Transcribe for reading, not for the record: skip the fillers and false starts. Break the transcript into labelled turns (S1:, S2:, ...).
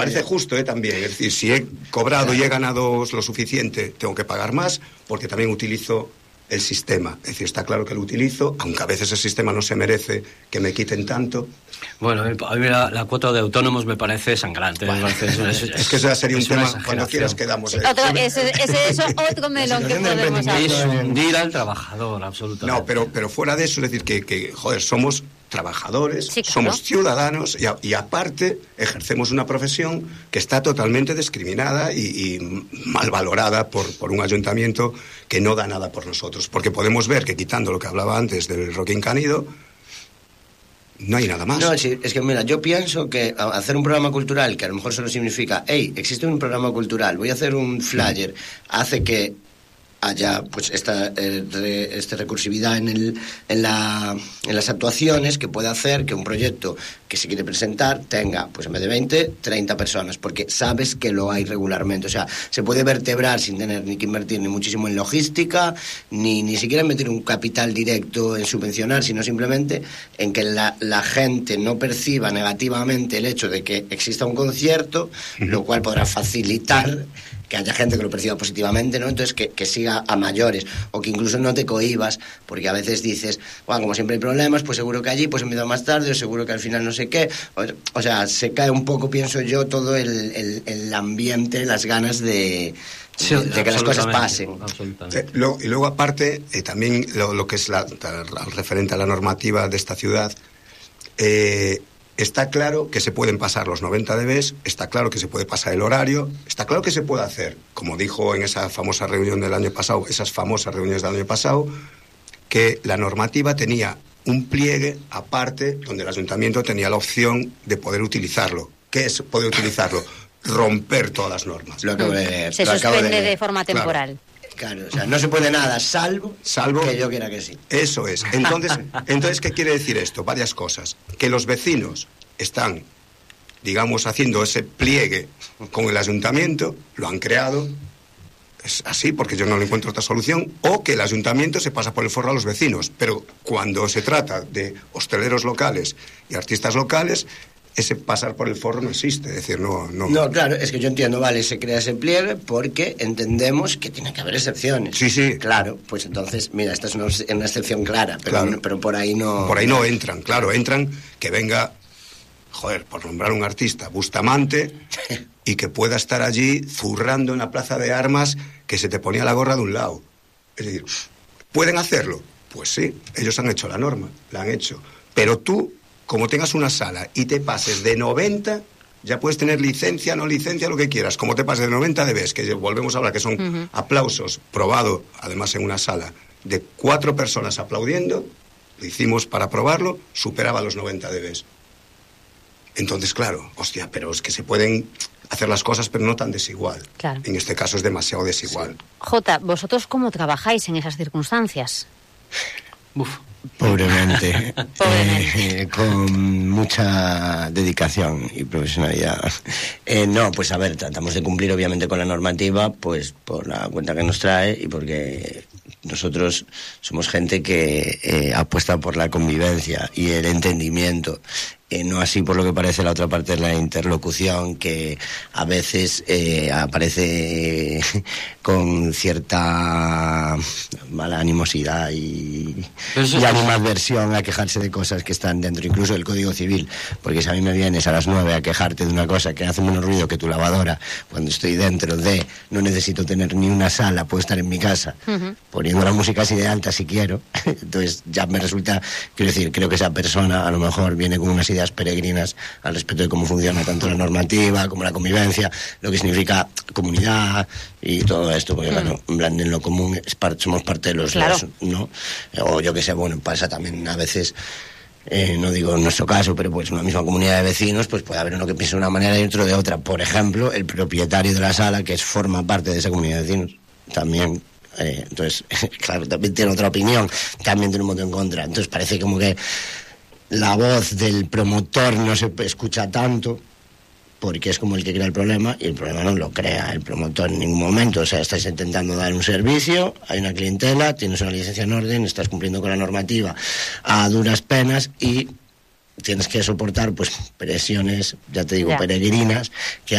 S1: Parece justo, también. Es decir, si he cobrado y he ganado lo suficiente, tengo que pagar más, porque también utilizo el sistema. Es decir, está claro que lo utilizo, aunque a veces el sistema no se merece que me quiten tanto.
S2: Bueno, a mí la cuota de autónomos me parece sangrante.
S1: Bueno, es que eso ya sería un tema, cuando quieras quedamos.
S3: Ese es otro melón que podemos hablar.
S2: Es hundir al trabajador, absolutamente.
S1: No, pero fuera de eso, es decir, que joder, somos trabajadores,
S3: sí, claro.
S1: Somos ciudadanos y aparte ejercemos una profesión que está totalmente discriminada y mal valorada por un ayuntamiento que no da nada por nosotros. Porque podemos ver que, quitando lo que hablaba antes del Roquín Canido, no hay nada más.
S4: No, sí, es que mira, yo pienso que hacer un programa cultural que a lo mejor solo significa, existe un programa cultural, voy a hacer un flyer, hace que haya pues esta recursividad en las actuaciones, que puede hacer que un proyecto que se quiere presentar tenga, pues en vez de 20, 30 personas, porque sabes que lo hay regularmente. O sea, se puede vertebrar sin tener ni que invertir ni muchísimo en logística, ni siquiera meter un capital directo en subvencionar, sino simplemente en que la gente no perciba negativamente el hecho de que exista un concierto, lo cual podrá facilitar que haya gente que lo perciba positivamente, ¿no? Entonces que siga a mayores, o que incluso no te cohibas, porque a veces dices, bueno, como siempre hay problemas, pues seguro que allí pues empiezo más tarde, o seguro que al final no sé qué. O sea, se cae un poco, pienso yo, todo el ambiente, las ganas de que las cosas pasen.
S1: Y luego aparte, también lo que es referente a la normativa de esta ciudad, está claro que se pueden pasar los 90 dB, está claro que se puede pasar el horario, está claro que se puede hacer, como dijo en esa famosa reunión del año pasado, esas famosas reuniones del año pasado, que la normativa tenía un pliegue aparte donde el ayuntamiento tenía la opción de poder utilizarlo. ¿Qué es poder utilizarlo? Romper todas las normas.
S3: Se suspende de forma temporal.
S4: Claro, o sea, no se puede nada salvo que yo quiera que sí.
S1: Eso es. Entonces, ¿qué quiere decir esto? Varias cosas. Que los vecinos están, digamos, haciendo ese pliegue con el ayuntamiento, lo han creado, es así porque yo no le encuentro otra solución, o que el ayuntamiento se pasa por el forro a los vecinos. Pero cuando se trata de hosteleros locales y artistas locales, ese pasar por el forro no existe, es decir, no.
S4: No, claro, es que yo entiendo, vale, se crea ese pliegue porque entendemos que tiene que haber excepciones.
S1: Sí.
S4: Claro, pues entonces, mira, esta es una excepción clara, pero por ahí no...
S1: Por ahí no entran, claro, entran que venga, por nombrar un artista, Bustamante, y que pueda estar allí zurrando en la plaza de armas que se te ponía la gorra de un lado. Es decir, ¿pueden hacerlo? Pues sí, ellos han hecho la norma, la han hecho. Pero tú, como tengas una sala y te pases de 90, ya puedes tener licencia, no licencia, lo que quieras. Como te pases de 90 dB, que volvemos a hablar, que son aplausos, probado, además en una sala, de 4 personas aplaudiendo, lo hicimos para probarlo, superaba los 90 dB. Entonces, claro, pero es que se pueden hacer las cosas, pero no tan desigual.
S3: Claro.
S1: En este caso es demasiado desigual.
S3: Sí. Jota, ¿vosotros cómo trabajáis en esas circunstancias?
S4: Pobremente. Con mucha dedicación y profesionalidad. No, pues a ver, tratamos de cumplir obviamente con la normativa, pues por la cuenta que nos trae y porque nosotros somos gente que apuesta por la convivencia y el entendimiento. No así por lo que parece la otra parte de la interlocución, que a veces aparece con cierta mala animosidad y animadversión a quejarse de cosas que están dentro incluso del Código Civil, porque si a mí me vienes a las 9 a quejarte de una cosa que hace menos ruido que tu lavadora, cuando estoy dentro de no necesito tener ni una sala, puedo estar en mi casa poniendo la música así de alta si quiero, entonces ya me resulta, quiero decir, creo que esa persona a lo mejor viene con unas ideas peregrinas al respecto de cómo funciona tanto la normativa como la convivencia, lo que significa comunidad y todo esto, porque claro, en lo común somos parte de los dos, ¿no? O yo que sé, bueno, pasa también a veces, no digo en nuestro caso, pero pues una misma comunidad de vecinos, pues puede haber uno que piense de una manera y otro de otra. Por ejemplo, el propietario de la sala, que forma parte de esa comunidad de vecinos, también... entonces, claro, también tiene otra opinión, también tiene un voto en contra. Entonces parece como que la voz del promotor no se escucha tanto, porque es como el que crea el problema, y el problema no lo crea el promotor en ningún momento. O sea, estás intentando dar un servicio, hay una clientela, tienes una licencia en orden, estás cumpliendo con la normativa a duras penas y tienes que soportar pues presiones, ya te digo,
S3: Ya.
S4: peregrinas, que